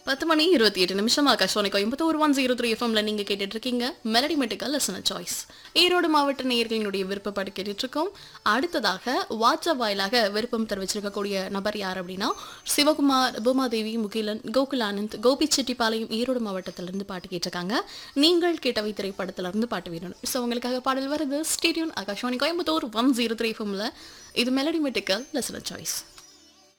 10 மணி 28 நிமிஷம் ஆகாஷவாணி கோயம்புத்தூர் 103 எஃப்எம்ல நீங்க கேட்டுட்டு இருக்கீங்க மெலடி மெட்டிக்கல் லிசனர் சாய்ஸ். ஈரோடு மாவட்ட நேயர்களினுடைய விருப்பப்படி கேட்டுட்டு இருக்கோம். அடுத்ததாக வாட்ஸ்அப் வாயிலாக விருப்பம் தெரிவிச்சிருக்கக்கூடிய நபர் யார் அப்படின்னா சிவகுமார், பூமாதேவி, முகிலன், கோகுலானந்த், கோபிச்செட்டிப்பாளையம், ஈரோடு மாவட்டத்திலிருந்து பாட்டு கேட்டிருக்காங்க. நீங்கள் கேட்டவை திரைப்படத்துல இருந்து பாட்டு வேணும். ஸோ உங்களுக்காக பாடல் வருது. ஸ்டேடியம் ஆகாஷவாணி கோயம்புத்தூர் 103 எஃப்எம்ல இது மெலடி மெட்டிக்கல் லிசனர் சாய்ஸ்.